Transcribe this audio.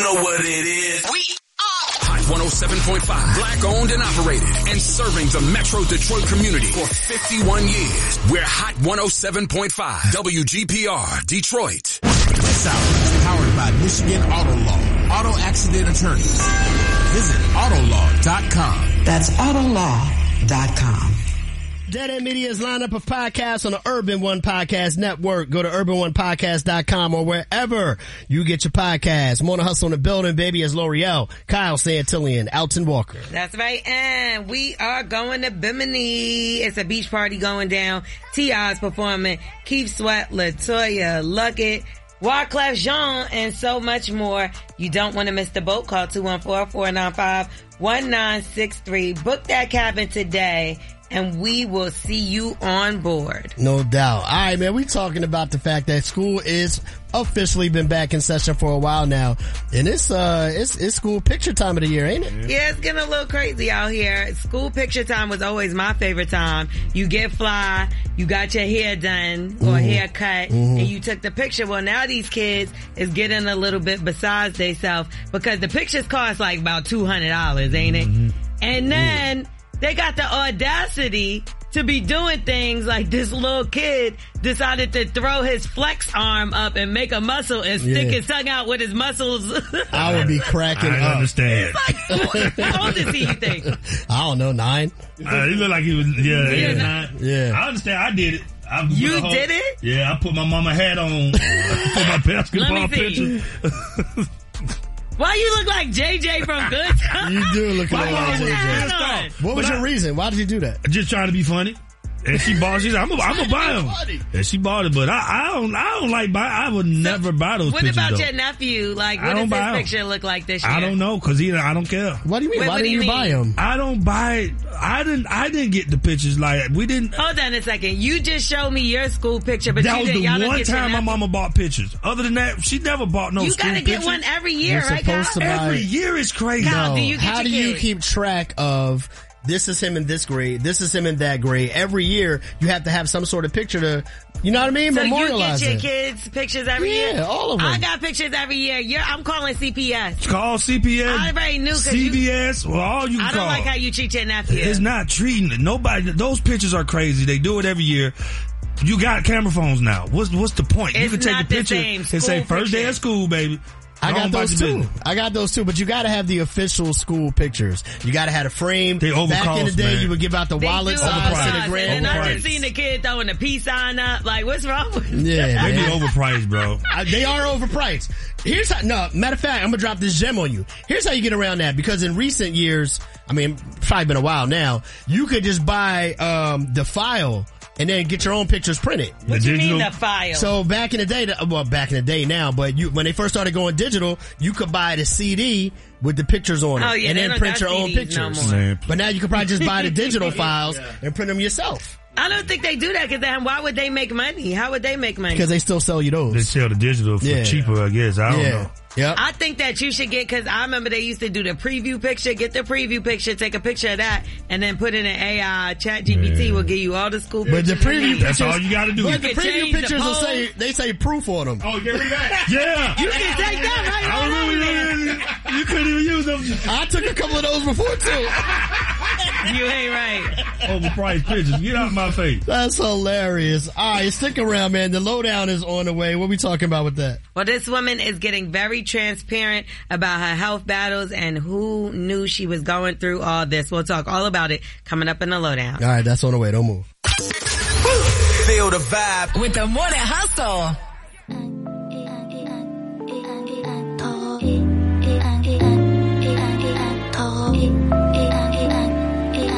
know what it is. We are Hot 107.5, black owned and operated, and serving the Metro Detroit community for 51 years. We're Hot 107.5, WGPR, Detroit. This hour is powered by Michigan Auto Law, auto accident attorneys. Visit autolaw.com. That's autolaw.com. Dead End Media's lineup of podcasts on the Urban One Podcast Network. Go to urbanonepodcast.com or wherever you get your podcasts. Mona Hustle in the building, baby, as L'Oreal, Kyle Santillian, Alton Walker. That's right, and we are going to Bimini. It's a beach party going down. T.I.'s performing. Keith Sweat, LaToya Luckett, Wyclef Jean, and so much more. You don't want to miss the boat. Call 214-495-1963. Book that cabin today, and we will see you on board. No doubt. All right, man, we talking about the fact that school is officially been back in session for a while now, and it's school picture time of the year, ain't it? Yeah, it's getting a little crazy out here. School picture time was always my favorite time. You get fly, you got your hair done or haircut, and you took the picture. Well, now these kids is getting a little bit besides theyself because the pictures cost like about $200, ain't it? And then they got the audacity to be doing things like this little kid decided to throw his flex arm up and make a muscle and stick his tongue out with his muscles. I would be cracking up. I understand. How old is he, you think? I don't know, 9? He looked like he was, 9. Yeah. I understand. I did it. You did it? Yeah, I put my mama hat on for my basketball picture. Why you look like JJ from Good Times? You do look like JJ. What was your reason? Why did you do that? Just trying to be funny. And she bought. She said, "I'm gonna buy them." And she bought it, but I don't like buy. I would never buy those pictures. What about though. your nephew? Like, what does his picture look like this year? I don't know, cause I don't care. What do you mean? Why didn't you buy them? I don't buy. I didn't get the pictures. Like we didn't. Hold on a second. You just showed me your school picture, but that you didn't. was the one time my mama bought pictures. Other than that, she never bought no. You school gotta get pictures. one every year, right, Kyle? Every year is crazy. Kyle, do you get How do you keep track of? This is him in this grade. This is him in that grade. Every year, you have to have some sort of picture to, you know what I mean? So memorialize you get your kids pictures every year? Yeah, all of them. I got pictures every year. I'm calling CPS. Call CPS. I already knew. CVS. Well, all you I call. don't like how you treat your nephew. It's not treating it. Nobody. Those pictures are crazy. They do it every year. You got camera phones now. What's the point? It's you can take not a picture the same. and say first day of school, baby. I got those too, but you gotta have the official school pictures. You gotta have a frame. They overcost, back in the day, man. you would give out the wallet size to the grand. And I just seen the kid throwing the peace sign up. Like, what's wrong with them? Yeah, they be overpriced, bro. They are overpriced. Here's how, matter of fact, I'm gonna drop this gem on you. Here's how you get around that, because in recent years, I mean, probably been a while now, you could just buy, the file and then get your own pictures printed. What do you mean the file? So back in the day, back in the day now, but when they first started going digital, you could buy the CD with the pictures on it. Oh, yeah, and then print your own pictures. No, but now you can probably just buy the digital files and print them yourself. I don't think they do that, because then why would they make money? How would they make money? Because they still sell you those. They sell the digital for cheaper, I guess. I don't know. Yep. I think that you should get, because I remember they used to do the preview picture, get the preview picture, take a picture of that, and then put in an AI. ChatGPT will give you all the school pictures. But the preview pictures, that's all you gotta do. But the preview pictures will say proof on them. Oh, yeah, we got Yeah. You can take that right. You couldn't even use them. I took a couple of those before too. You ain't right. Overpriced pictures. Get out of my face. That's hilarious. All right, stick around, man. The lowdown is on the way. What are we talking about with that? Well, this woman is getting very transparent about her health battles, and who knew she was going through all this. We'll talk all about it coming up in the lowdown. All right, that's on the way. Don't move. Feel the vibe with the Morning Hustle.